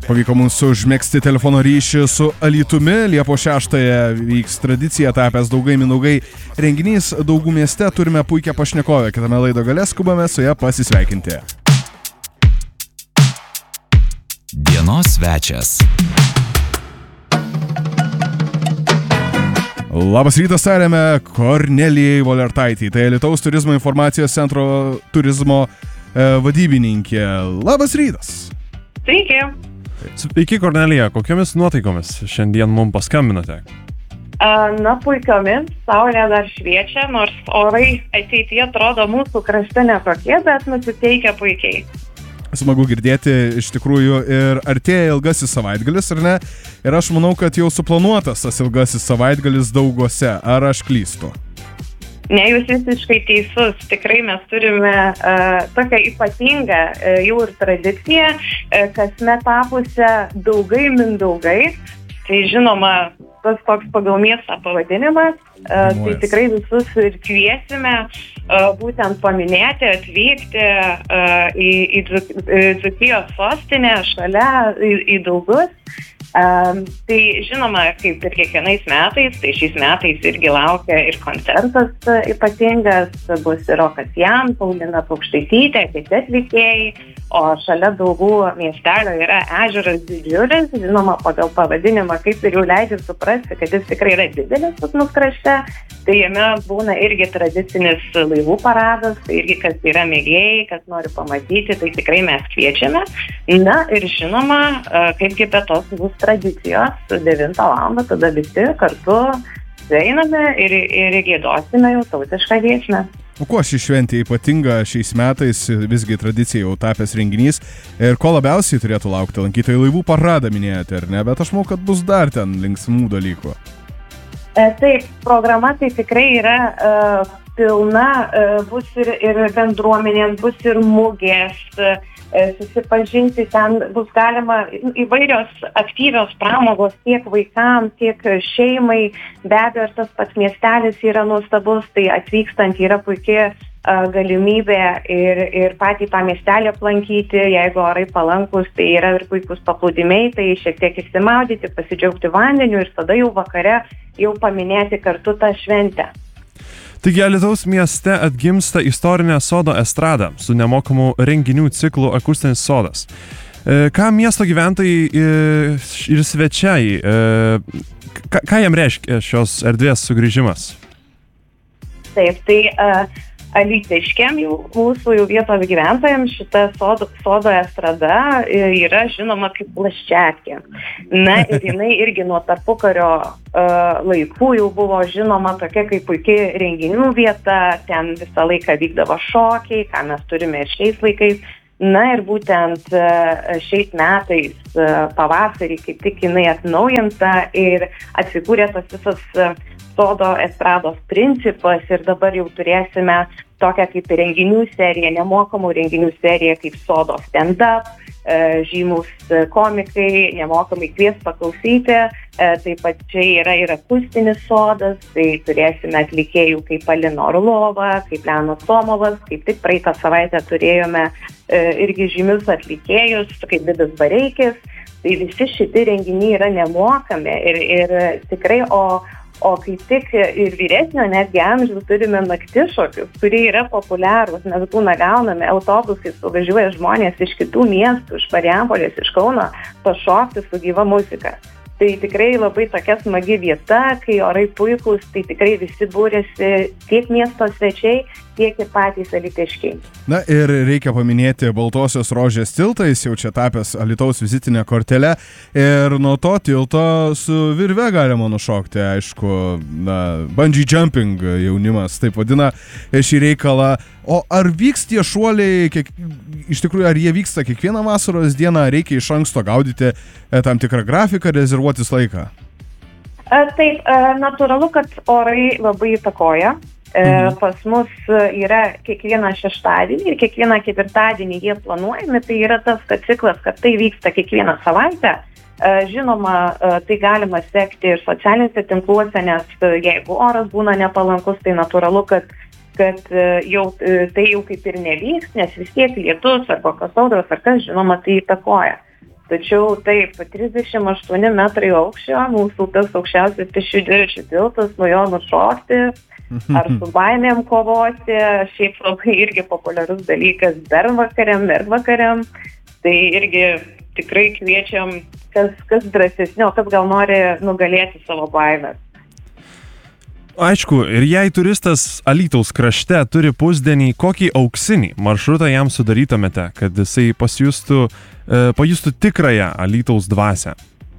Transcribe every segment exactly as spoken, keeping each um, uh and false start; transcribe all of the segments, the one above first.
Pavyko mums užmėgsti telefono ryšį su Alytumi. Liepos šeštąją vyks tradicija tapęs Daugai Mindaugai renginys Daugų mieste. Turime puikią pašnekovę. Kitame laido gale skubame su ją pasisveikinti. Dienos svečias. Labas rytas, tariame Kornelijai Volertaitei. Tai Alytaus turizmo informacijos centro turizmo e, vadybininkė. Labas rytas. Sveiki. Sveiki, Kornelija, kokiomis nuotaikomis šiandien mums paskambinote? Na, puikiomis, saulė dar šviečia, nors orai ateityje atrodo mūsų krašte nekokie, bet nusiteikia puikiai. Smagu girdėti, iš tikrųjų, ir artėja ilgasis savaitgalis, ar ne? Ir aš manau, kad jau suplanuotas tas ilgasis savaitgalis Daugose. Ar aš klystu? Ne, jūs visiškai teisus. Tikrai mes turime uh, tokią ypatingą uh, jau ir tradiciją, uh, kasmet tapusią Daugai Mindaugai. Tai žinoma, tas toks pagal miestą pavadinimas. Uh, tai tikrai visus ir kviesime uh, būtent paminėti, atvykti uh, į, į Dzūkijos sostinę, šalia į, į Daugus. Um, tai žinoma, kaip ir kiekvienais metais, tai šiais metais irgi laukia ir koncertas uh, ypatingas, bus ir Rokas Jan, Paulina Paukštaitytė, kiti atlikėjai, o šalia Daugų miestelio yra ežeras didžiulis, žinoma, pagal pavadinimą, kaip ir jau leidžia suprasti, kad jis tikrai yra didelis pas mus krašte, tai jame būna irgi tradicinis laivų paradas, tai irgi kas yra mėgėjai, kas nori pamatyti, tai tikrai mes kviečiame. Na ir žinoma, uh, kaipgi be tos bus tradicijos, devintą valandą tada visi kartu einame ir, ir giedosime jau tautišką giesmę. O kuo ši šventė ypatinga šiais metais, visgi tradicija jau tapęs renginys, ir ko labiausiai turėtų laukti lankytojai? Laivų paradą minėjote, ar ne? Bet aš manau, kad bus dar ten linksmų dalykų. E, taip, programa tai tikrai yra uh, pilna, uh, bus ir, ir bendruomenės, bus ir mugės, uh, susipažinti, ten bus galima įvairios aktyvios pramogos tiek vaikams, tiek šeimai. Be abejo, tas pats miestelis yra nuostabus, tai atvykstant yra puikia uh, galimybė ir, ir patį tą miestelį aplankyti, jeigu orai palankus, tai yra ir puikus paplūdimiai, tai šiek tiek išsimaudyti, pasidžiaugti vandeniu ir tada jau vakare jau paminėti kartu tą šventę. Taigi Alytaus mieste atgimsta istorinė sodo estrada su nemokamu renginių ciklu Akustinis sodas. E, ką miesto gyventojai e, ir svečiai, e, ką, ką jam reiškia šios erdvės sugrįžimas? Taip, tai uh, alytiškiam jau mūsų jau vietos gyventojams šita sodo, sodo estrada yra žinoma kaip plaščiatkė. Na ir jinai irgi nuo tarpukario uh, laikų jau buvo žinoma tokia kaip puikiai renginių vieta, ten visą laiką vykdavo šokiai, ką mes turime ir šiais laikais. Na ir būtent uh, šiais metais uh, pavasarį kaip tik jinai atnaujinta ir atsikūrė tas visas uh, sodo estrados principas ir dabar jau turėsime tokią kaip renginių seriją, nemokamų renginių seriją kaip sodo stand-up, e, žymus komikai, nemokamai kvies paklausyti, e, taip pat čia yra ir akustinis sodas, tai turėsime atlikėjų kaip Alina Orlova, kaip Leonas Somovas, kaip tik praeitą savaitę turėjome e, irgi žymius atlikėjus, kaip Vidas Bareikis, tai visi šitie renginiai yra nemokami ir, ir tikrai, o O kaip tik ir vyresnio netgi amžiaus turime naktišokius, kurie yra populiarūs, nes būna gauname autobusais, suvažiuoja žmonės iš kitų miestų, iš Marijampolės, iš Kauno, pašokti su gyva muzika. Tai tikrai labai tokia smagi vieta, kai orai puikūs, tai tikrai visi būrėsi tiek miesto svečiai, tiek ir patys alytiškiai. Na ir reikia paminėti Baltosios rožės tiltą, jis jau čia tapęs Alytaus vizitinę kortelę ir nuo to tilto su virve galima nušokti, aišku, na, bungee jumping jaunimas taip vadina šį reikalą. O ar vyks tie šuoliai, kiek, iš tikrųjų, ar jie vyksta kiekvieną vasaros dieną, reikia iš anksto gaudyti e, tam tikrą grafiką, rezervuotis laiką? A, taip, a, natūralu, kad orai labai įtakoja. Mhm. Pas mus yra kiekvieną šeštadienį ir kiekvieną ketvirtadienį jie planuojami, tai yra tas, kad ciklas, kad tai vyksta kiekvieną savaitę. Žinoma, tai galima sekti ir socialiniuose tinkluose, nes jeigu oras būna nepalankus, tai natūralu, kad, kad jau, tai jau kaip ir nevyks, nes vis tiek lietus arba kas audros ar kas, žinoma, tai įtakoja. Tačiau taip, trisdešimt aštuoni metrai aukščio, mūsų tas aukščiausias pėsčiųjų dviračių tiltas, nuo jo nušokti, ar su baimėm kovoti, šiaip labai irgi populiarus dalykas bernvakariam, mergvakariam, tai irgi tikrai kviečiam, kas, kas drąsesnio, kas gal nori nugalėti savo baimės. Aišku, ir jei turistas Alytaus krašte turi pusdienį, kokį auksinį maršrutą jam sudarytumėte, kad jisai pasijustų, e, pajustų tikrąją Alytaus dvasią?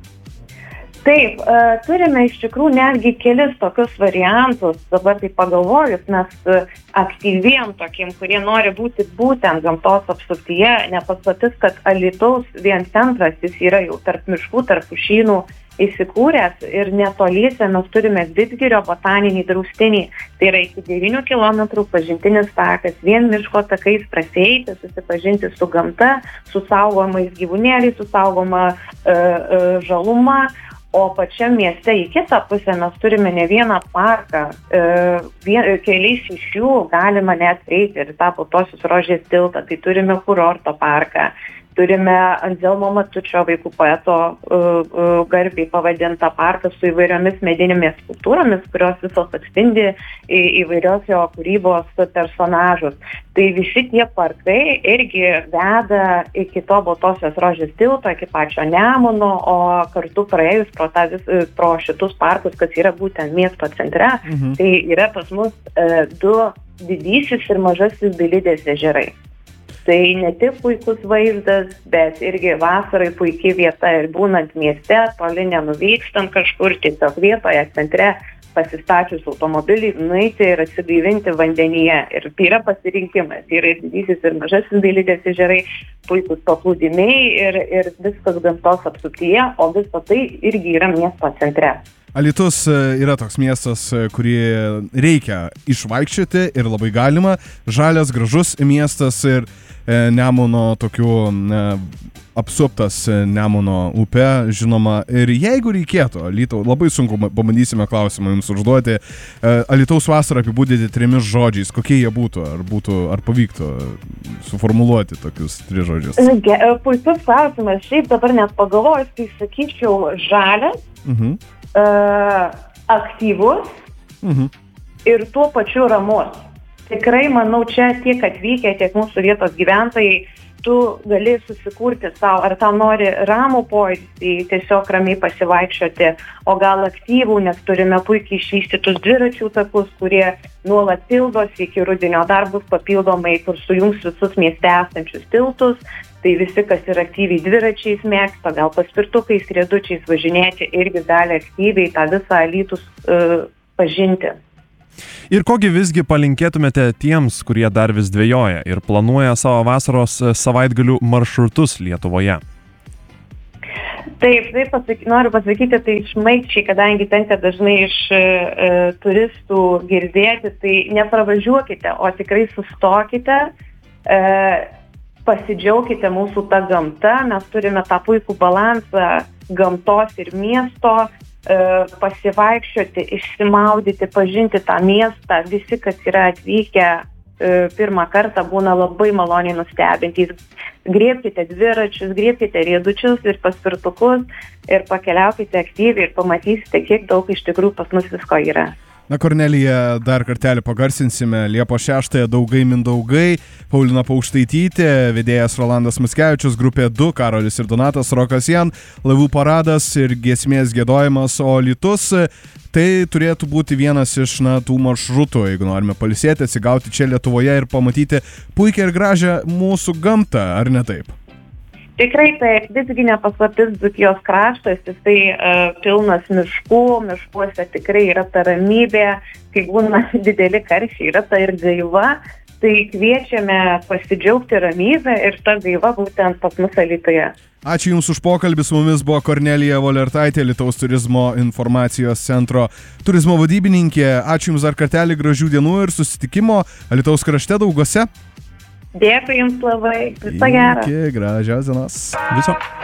Taip, e, turime iš tikrųjų netgi kelis tokius variantus, dabar tai pagalvojus, nes aktyviem tokiem, kurie nori būti būtent gamtos apsuptyje, nepaslaptis, kad Alytaus vien centras, jis yra jau tarp miškų, tarp pušynų įsikūręs ir netoliese mes turime Vidzgirio botaninį draustinį. Tai yra iki devynių kilometrų pažintinis takas, vien miško takais prasieiti, susipažinti su gamta, su saugomais gyvūnėliais, su saugoma e, e, žaluma. O pačiam mieste į kitą pusę mes turime ne vieną parką, e, vien, keliais iš jų galima net eiti ir tą Baltosios rožės tiltą. Tai turime kurorto parką. Turime Anzelmo Matučio vaikų poeto uh, uh, garbiai pavadintą parką su įvairiomis medinėmis skulptūromis, kurios visos atspindi į, įvairios jo kūrybos personažus. Tai visi tie parkai irgi veda iki to Baltosios rožės tilto, iki pačio Nemuno, o kartu praėjus pro, tą, pro šitus parkus, kas yra būtent miesto centre, mhm. tai yra pas mus uh, du didysis ir mažasis Dailidės ežerai. Tai ne tik puikus vaizdas, bet irgi vasarai puikiai vieta ir būnant mieste, toli nenuvykstant kažkur, tiesiog vietoje centre pasistačius automobilį, nueiti ir atsigaivinti vandenyje. Ir tai yra pasirinkimas. Tai yra ir didysis ir mažasis Dailidės ežerai, puikus paplūdimiai ir, ir viskas gamtos apsuptyje, o viso tai irgi yra miesto centre. Alytus yra toks miestas, kurį reikia išvaikščioti ir labai galima. Žalias, gražus miestas ir Nemuno tokių apsuptas Nemuno upė, žinoma. Ir jeigu reikėtų, Alytau, labai sunku, pabandysime klausimą jums užduoti, Alytaus vasarą apibūdinti trimis žodžiais, kokie jie būtų, ar būtų, ar pavyktų suformuluoti tokius tris žodžius? Puikus klausimas, šiaip dabar net pagalvojus, tai sakyčiau žalias, mhm. uh, aktyvus mhm. ir tuo pačiu ramus. Tikrai, manau, čia tiek atvykę, tiek mūsų vietos gyventojai, tu gali susikurti savo, ar tau nori ramų poilsį, tiesiog ramiai pasivaikščioti, o gal aktyvų, nes turime puikiai išvystytus dviračių takus, kurie nuolat pildosi iki rudenio, dar bus papildomai, kur sujungs visus mieste esančius tiltus. Tai visi, kas yra aktyviai dviračiais mėgsta, gal paspirtukais, riedučiais važinėti, irgi gali aktyviai tą visą Alytus uh, pažinti. Ir kogi visgi palinkėtumėte tiems, kurie dar vis dvejoja ir planuoja savo vasaros savaitgalių maršrutus Lietuvoje? Taip, taip pasaky, noriu pasakyti, tai šmaikščiai, kadangi tenka dažnai iš e, turistų girdėti, tai nepravažiuokite, o tikrai sustokite, e, pasidžiaukite mūsų tą gamtą, mes turime tą puikų balansą gamtos ir miesto, pasivaikščioti, išsimaudyti, pažinti tą miestą. Visi, kas yra atvykę pirmą kartą, būna labai maloniai nustebintys. Griebkite dviračius, griebkite riedučius ir paspirtukus ir pakeliaukite aktyviai ir pamatysite, kiek daug iš tikrųjų pas mus visko yra. Na, Kornelija, dar kartelį pagarsinsime. Liepos šeštąją Daugai Mindaugai, Paulina Paukštaitytė, vedėjas Rolandas Mackevičius, grupė du, Karolis ir Donatas, Rokas Jan, laivų paradas ir giesmės giedojimas, o Alytus tai turėtų būti vienas iš na, tų maršrutų, jeigu norime pailsėti, atsigauti čia Lietuvoje ir pamatyti puikią ir gražią mūsų gamtą, ar ne taip? Tikrai taip, visgi nepaslaptis Dzūkijos kraštas, jisai uh, pilnas miškų, miškuose tikrai yra ta ramybė, kai būna dideli karščiai, yra ta ir gaiva, tai kviečiame pasidžiaugti ramybę ir ta gaiva būtent pas mus Alytuje. Ačiū Jums už pokalbį, su mumis buvo Kornelija Volertaitė, Alytaus turizmo informacijos centro turizmo vadybininkė. Ačiū Jums dar kartelį, gražių dienų ir susitikimo Alytaus krašte Daugose. Dėkui Jums labai, viso gero. Iki gražios dienos. Viso.